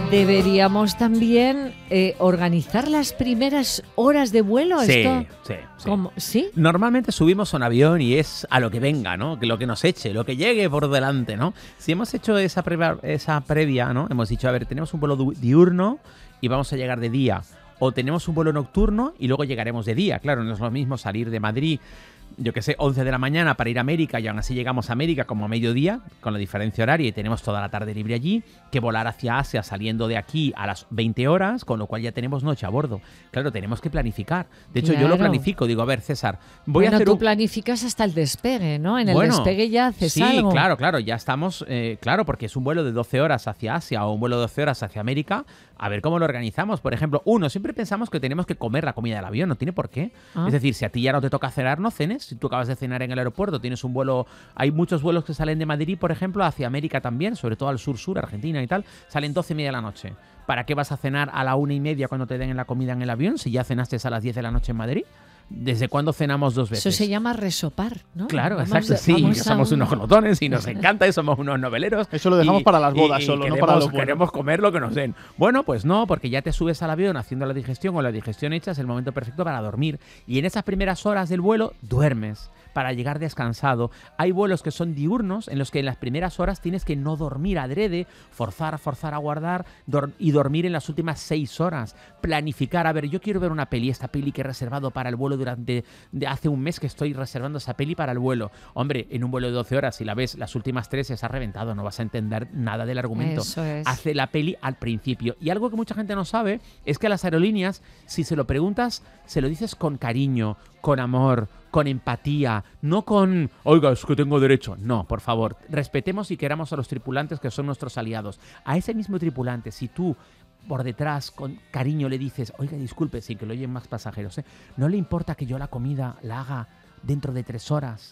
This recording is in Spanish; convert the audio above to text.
Deberíamos también organizar las primeras horas de vuelo. Sí, ¿Esto? sí. ¿Cómo? ¿Sí? Normalmente subimos a un avión y es a lo que venga, ¿no? Que lo que nos eche, lo que llegue por delante, ¿no? Si hemos hecho esa previa, ¿no? Hemos dicho, a ver, tenemos un vuelo diurno y vamos a llegar de día. O tenemos un vuelo nocturno y luego llegaremos de día. Claro, no es lo mismo salir de Madrid, yo que sé, 11 de la mañana para ir a América y aún así llegamos a América como a mediodía, con la diferencia horaria y tenemos toda la tarde libre allí, que volar hacia Asia saliendo de aquí a las 20 horas, con lo cual ya tenemos noche a bordo. Claro, tenemos que planificar. De hecho, yo lo planifico. Digo, a ver, César, voy a hacer tú planificas hasta el despegue, ¿no? En el despegue ya haces Sí, algo. claro, ya estamos, claro, porque es un vuelo de 12 horas hacia Asia o un vuelo de 12 horas hacia América. A ver cómo lo organizamos. Por ejemplo, siempre pensamos que tenemos que comer la comida del avión, no tiene por qué. Es decir, si a ti ya no te toca cenar, no cenes. Si tú acabas de cenar en el aeropuerto, tienes un vuelo, hay muchos vuelos que salen de Madrid, por ejemplo, hacia América también, sobre todo al sur, Argentina y tal, salen 12:30 de la noche. ¿Para qué vas a cenar a la 1:30 cuando te den la comida en el avión si ya cenaste a las 10 de la noche en Madrid? ¿Desde cuándo cenamos 2 veces? Eso se llama resopar, ¿no? Claro, exacto. Sí, que somos unos glotones y nos encanta y somos unos noveleros. Eso lo dejamos para las bodas solo, no para los buenos. Queremos comer lo que nos den. Bueno, pues no, porque ya te subes al avión haciendo la digestión o la digestión hecha, es el momento perfecto para dormir. Y en esas primeras horas del vuelo duermes para llegar descansado. Hay vuelos que son diurnos en los que en las primeras horas tienes que no dormir adrede, forzar a guardar y dormir en las últimas 6 horas. Planificar, a ver, yo quiero ver una peli, esta peli que he reservado para el vuelo de hace un mes que estoy reservando esa peli para el vuelo. Hombre, en un vuelo de 12 horas, si la ves las últimas 3, se ha reventado, no vas a entender nada del argumento. Eso es. Hace la peli al principio. Y algo que mucha gente no sabe es que a las aerolíneas, si se lo preguntas, se lo dices con cariño, con amor, con empatía, no con, oiga, es que tengo derecho. No, por favor, respetemos y queramos a los tripulantes que son nuestros aliados. A ese mismo tripulante, si tú por detrás, con cariño, le dices, oiga, disculpe, sin que lo oyen más pasajeros, no le importa que yo la comida la haga dentro de 3 horas,